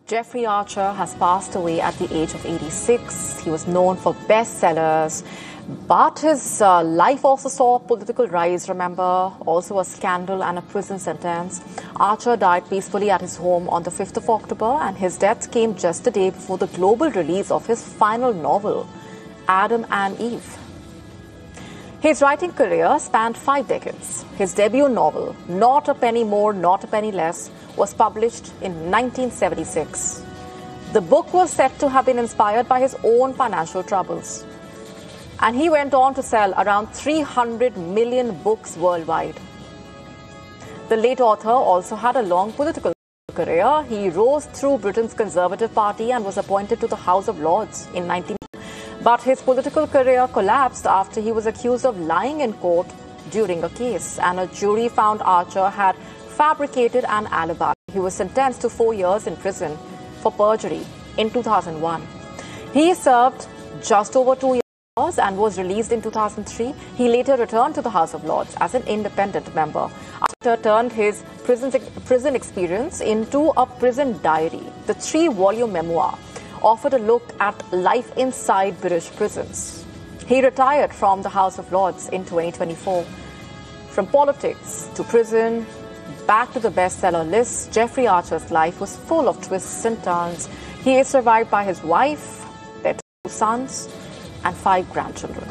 Jeffrey Archer has passed away at the age of 86. He was known for bestsellers, but his life also saw political rise, remember, also a scandal and a prison sentence. Archer died peacefully at his home on the 5th of October, and his death came just a day before the global release of his final novel, Adam and Eve. His writing career spanned 5 decades. His debut novel, Not a Penny More, Not a Penny Less, was published in 1976. The book was said to have been inspired by his own financial troubles. And he went on to sell around 300 million books worldwide. The late author also had a long political career. He rose through Britain's Conservative Party and was appointed to the House of Lords in 19... But his political career collapsed after he was accused of lying in court during a case, and a jury found Archer had fabricated an alibi. He was sentenced to 4 years in prison for perjury in 2001. He served just over 2 years and was released in 2003. He later returned to the House of Lords as an independent member. Archer turned his prison experience into a prison diary. The 3-volume memoir offered a look at life inside British prisons. He retired from the House of Lords in 2024. From politics to prison, back to the bestseller list, Jeffrey Archer's life was full of twists and turns. He is survived by his wife, their 2 sons, and 5 grandchildren.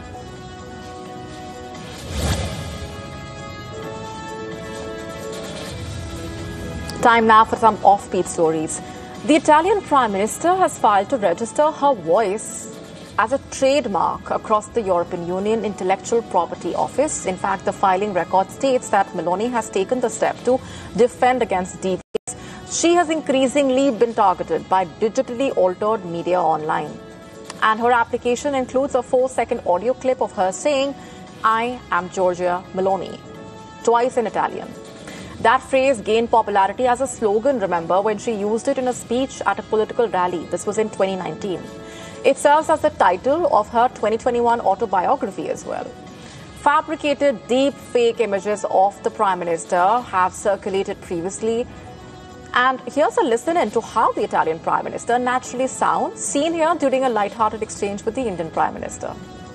Time now for some offbeat stories. The Italian Prime Minister has filed to register her voice as a trademark across the European Union Intellectual Property Office. In fact, the filing record states that Meloni has taken the step to defend against deepfakes. She has increasingly been targeted by digitally altered media online. And her application includes a 4-second audio clip of her saying, "I am Giorgia Meloni," twice in Italian. That phrase gained popularity as a slogan, remember, when she used it in a speech at a political rally. This was in 2019. It serves as the title of her 2021 autobiography as well. Fabricated deep fake images of the Prime Minister have circulated previously. And here's a listen into how the Italian Prime Minister naturally sounds, seen here during a light-hearted exchange with the Indian Prime Minister.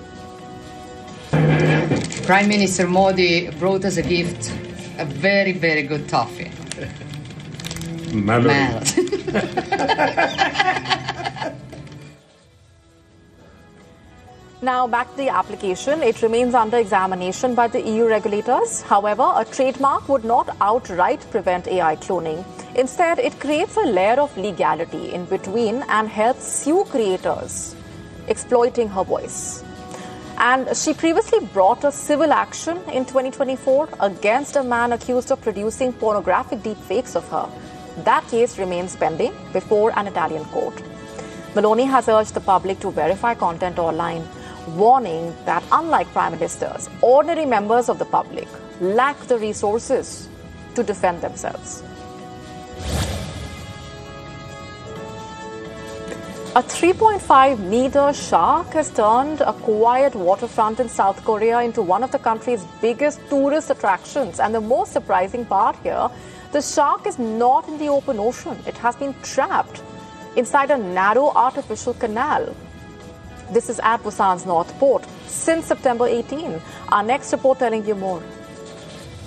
Prime Minister Modi brought us a gift. A very, very good toffee. Mel. Now, back to the application. It remains under examination by the EU regulators. However, a trademark would not outright prevent AI cloning. Instead, it creates a layer of legality in between and helps sue creators exploiting her voice. And she previously brought a civil action in 2024 against a man accused of producing pornographic deepfakes of her. That case remains pending before an Italian court. Meloni has urged the public to verify content online, warning that unlike prime ministers, ordinary members of the public lack the resources to defend themselves. A 3.5-meter shark has turned a quiet waterfront in South Korea into one of the country's biggest tourist attractions. And the most surprising part here, the shark is not in the open ocean. It has been trapped inside a narrow artificial canal. This is at Busan's North Port since September 18. Our next report telling you more.